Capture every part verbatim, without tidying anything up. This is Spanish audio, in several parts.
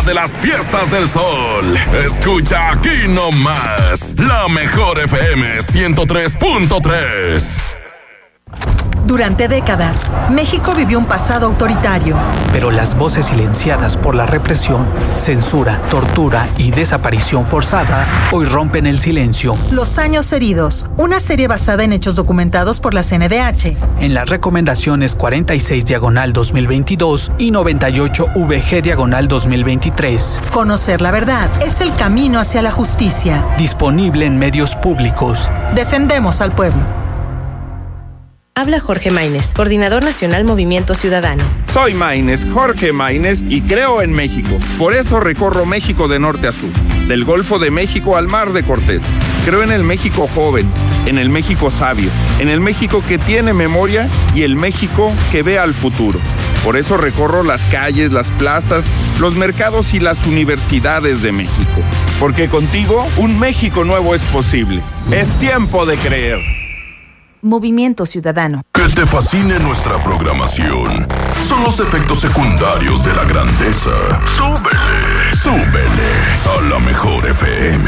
de las fiestas del sol. Escucha aquí nomás, la mejor F M ciento tres punto tres. Durante décadas, México vivió un pasado autoritario. Pero las voces silenciadas por la represión, censura, tortura y desaparición forzada hoy rompen el silencio. Los años heridos, una serie basada en hechos documentados por la C N D H. En las recomendaciones cuarenta y seis diagonal dos mil veintidós y noventa y ocho V G diagonal dos mil veintitrés. Conocer la verdad es el camino hacia la justicia. Disponible en medios públicos. Defendemos al pueblo. Habla Jorge Maínez, coordinador nacional Movimiento Ciudadano. Soy Maínez, Jorge Maínez, y creo en México. Por eso recorro México de norte a sur, del Golfo de México al Mar de Cortés. Creo en el México joven, en el México sabio, en el México que tiene memoria y el México que ve al futuro. Por eso recorro las calles, las plazas, los mercados y las universidades de México. Porque contigo, un México nuevo es posible. Es tiempo de creer. Movimiento Ciudadano. Que te fascine nuestra programación son los efectos secundarios de la grandeza. Súbele, súbele a la mejor F M.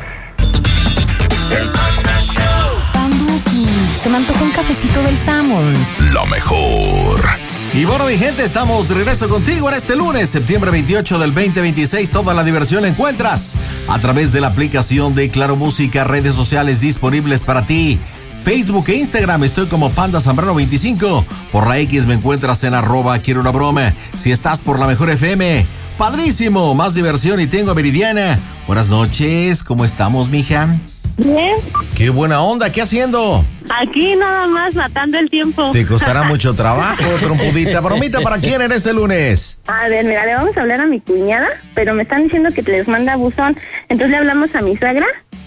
El Panda Show. Panduki, se me antojó un cafecito del Sammons. La mejor. Y bueno, mi gente, estamos de regreso contigo en este lunes, septiembre veintiocho del veinte veintiséis. Toda la diversión la encuentras a través de la aplicación de Claro Música, redes sociales disponibles para ti. Facebook e Instagram estoy como Panda Zambrano veinticinco. Por la X me encuentras en arroba quiero una broma. Si estás por la mejor F M, padrísimo, más diversión y tengo a Viridiana. Buenas noches, ¿cómo estamos, mija? Bien. Qué buena onda, ¿qué haciendo? Aquí nada más matando el tiempo. Te costará mucho trabajo, trompudita. Bromita, ¿para quién en este lunes? A ver, mira, le vamos a hablar a mi cuñada, pero me están diciendo que te les manda buzón. Entonces le hablamos a mi suegra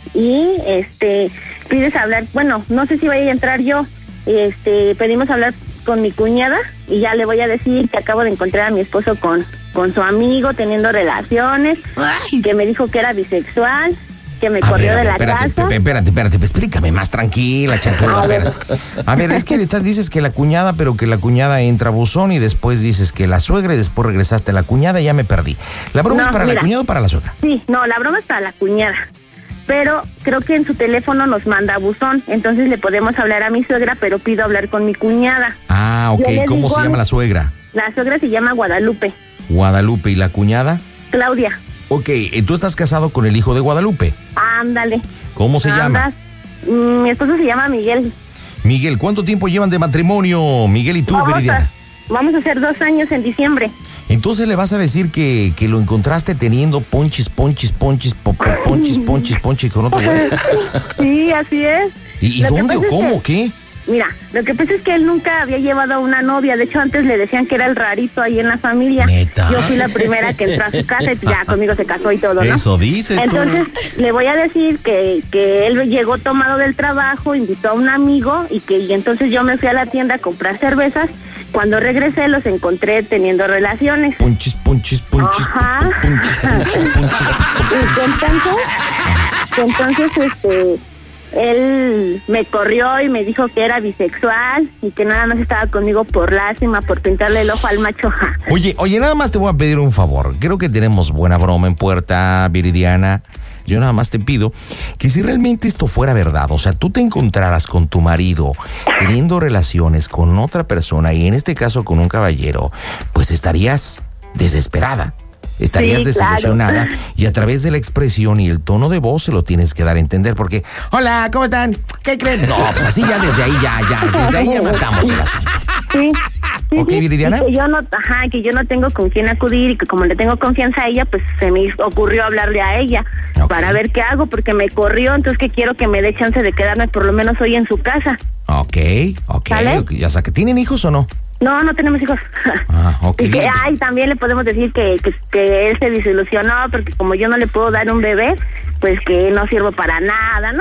y este pides hablar, bueno, no sé si vaya a entrar yo, este pedimos hablar con mi cuñada y ya le voy a decir que acabo de encontrar a mi esposo con, con su amigo teniendo relaciones. Ay. Que me dijo que era bisexual, que me a corrió ver, de la espérate, casa. Espérate, espérate, explícame más tranquila, chatura, espérate. A ver, es que ahorita dices que la cuñada, pero que la cuñada entra a buzón y después dices que la suegra y después regresaste a la cuñada y ya me perdí. ¿La broma no, es para mira, la cuñada o para la suegra? Sí, no, la broma es para la cuñada. Pero creo que en su teléfono nos manda buzón, entonces le podemos hablar a mi suegra, pero pido hablar con mi cuñada. Ah, ok, ¿cómo se llama la suegra? La suegra se llama Guadalupe. Guadalupe, ¿y la cuñada? Claudia. Ok, ¿tú estás casado con el hijo de Guadalupe? Ándale. ¿Cómo se llama? Mi esposo se llama Miguel. Miguel, ¿cuánto tiempo llevan de matrimonio, Miguel y tú, vamos Viridiana? A, vamos a hacer dos años en diciembre. Entonces le vas a decir que, que lo encontraste teniendo ponchis, ponchis, ponchis, po, ponchis, ponchis, ponchis con otro güey. Sí, así es. ¿Y, y dónde o cómo? Que, ¿Qué? Mira, lo que pasa es que él nunca había llevado a una novia. De hecho, antes le decían que era el rarito ahí en la familia. ¿Neta? Yo fui la primera que entró a su casa y ya conmigo se casó y todo, ¿no? Eso dices. Entonces, tú. Le voy a decir que, que él llegó tomado del trabajo, invitó a un amigo y que y entonces yo me fui a la tienda a comprar cervezas. Cuando regresé los encontré teniendo relaciones. Punchis, punchis, punchis. Ajá. Punchis, punchis, punchis. Entonces, entonces, este, él me corrió y me dijo que era bisexual y que nada más estaba conmigo por lástima, por pintarle el ojo al macho. Oye, oye, nada más te voy a pedir un favor. Creo que tenemos buena broma en puerta, Viridiana. Yo nada más te pido que si realmente esto fuera verdad, o sea, tú te encontraras con tu marido teniendo relaciones con otra persona y en este caso con un caballero, pues estarías desesperada, estarías sí, desilusionada claro. Y a través de la expresión y el tono de voz se lo tienes que dar a entender porque, hola, ¿cómo están? ¿Qué creen? No, pues así ya desde ahí ya, ya, desde ahí ya matamos el asunto. Sí. Sí, ok, Viridiana. Que yo no, ajá, que yo no tengo con quién acudir y que como le tengo confianza a ella, pues se me ocurrió hablarle a ella okay. Para ver qué hago, porque me corrió, entonces que quiero que me dé chance de quedarme por lo menos hoy en su casa. Ok, ok, okay. Ya sé, ¿tienen hijos o no? No, no tenemos hijos. Ah, ok. Y que, ay, también le podemos decir que, que, que él se desilusionó porque como yo no le puedo dar un bebé, pues que no sirvo para nada, ¿no?